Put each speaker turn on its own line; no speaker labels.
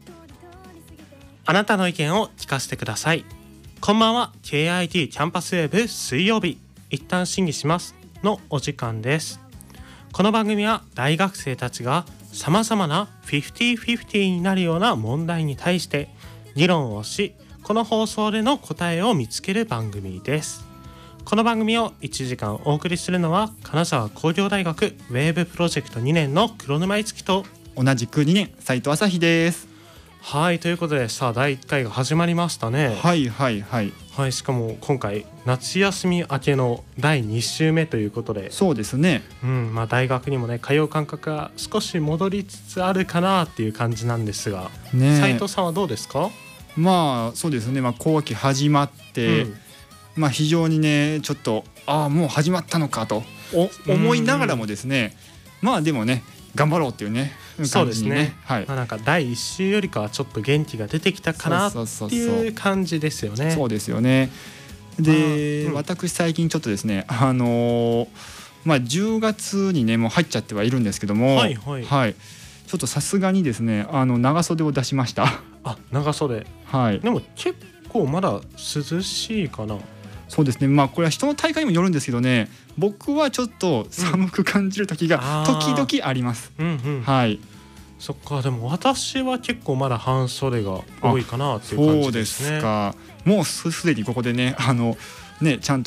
あなたの意見を聞かせてください。こんばんは。 KIT キャンパスウェーブ水曜日一旦審議しますのお時間です。この番組は大学生たちがさまざまな 50-50 になるような問題に対して議論をし、この放送での答えを見つける番組です。この番組を1時間お送りするのは金沢工業大学ウェーブプロジェクト2年の黒沼樹と
同じく2年斉藤朝日です。
はい、ということでさあ第1回が始まりましたね。
はいはいはい、
はい、しかも今回夏休み明けの第2週目ということで、
そうですね、
大学にもね通う感覚が少し戻りつつあるかなっていう感じなんですが、
ね、
斉藤さんはどうですか？
まあそうですね、後学期始まって、非常にねちょっともう始まったのかと思いながらもですね、でもね頑張ろうっていうね
そうですね、
なん
か第1週よりかはちょっと元気が出てきたかなっていう感じですよね。
そうですよね。で、私最近ちょっとですね10月にねもう入っちゃってはいるんですけども、ちょっとさすがにですね長袖を出しました。
長袖、でも結構まだ涼しいかな。
そうですね、これは人の体感にもよるんですけどね、僕はちょっと寒く感じる時が時々あります。
そっか。でも私は結構まだ半袖が多いかなっていう感じですね。
そうですか。もうすでにここでねちゃん